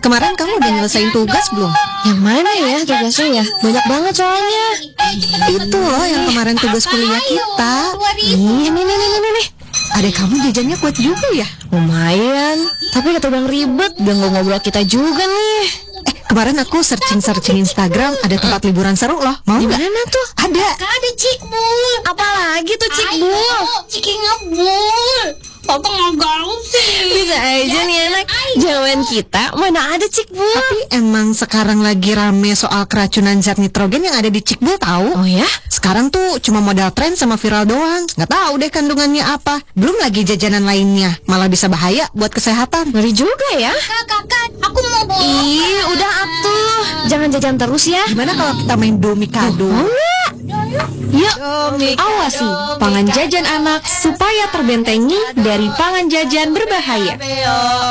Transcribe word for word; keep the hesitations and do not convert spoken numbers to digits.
kemarin kamu udah nyelesain tugas belum? Yang mana ya tugasnya ya? Banyak banget soalnya. Itu loh yang kemarin tugas kuliah kita. Nih, nih, nih, nih, nih, nih. Adek kamu jajannya kuat juga ya? Lumayan. Tapi kata bang ribet, ganggu ngobrol kita juga nih. Eh, kemarin aku searching-searching Instagram, ada tempat liburan seru loh. Mau Di nggak? mana tuh? Ada. Ada Cikbul. Apalagi tuh Cikbul? Ciki ngebul. Papa nggak gaul sih. Bisa aja nih anak. Zaman kita mana ada Cikbul? Tapi emang sekarang lagi rame soal keracunan zat nitrogen yang ada di Cikbul tahu? Oh ya? Sekarang tuh cuma modal tren sama viral doang. Nggak tahu deh kandungannya apa. Belum lagi jajanan lainnya. Malah bisa bahaya buat kesehatan. Ngeri juga ya. Kakak, kakak, aku mau bolos. Ih, udah atuh. Jangan jajan terus ya. Gimana kalau kita main domikado? Oh enggak. Yuk, awasi pangan jajan anak supaya terbentengi dari pangan jajan berbahaya.